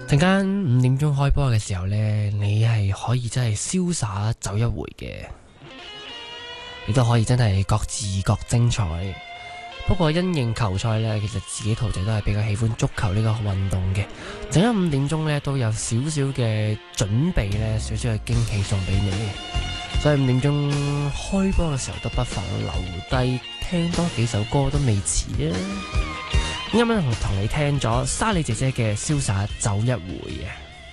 陣間5點鐘開波嘅時候呢，你係可以真係瀟灑走一回嘅，你都可以真係各自各精彩。不過因應球賽呢，其實自己徒弟都係比較喜歡足球呢個運動嘅。陣間5點鐘呢，都有少少嘅準備呢，少少嘅驚喜送俾你。所以5點鐘開波嘅時候都不妨留低聽多幾首歌都未遲啊！啱啱同你聽咗莎莉姐姐嘅瀟灑走一回啊！